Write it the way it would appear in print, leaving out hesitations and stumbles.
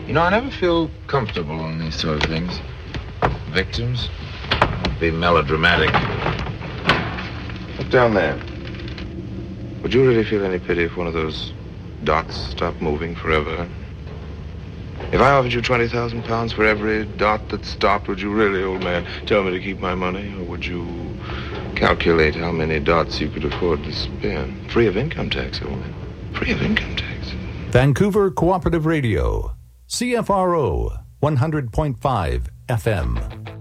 You know, I never feel comfortable on these sort of things. Victims. Don't be melodramatic. Look down there. Would you really feel any pity if one of those dots stopped moving forever? If I offered you 20,000 pounds for every dot that stopped, would you really, old man, tell me to keep my money? Or would you calculate how many dots you could afford to spend? Free of income tax, old man. Free of income tax. Vancouver Cooperative Radio. CFRO 100.5 FM.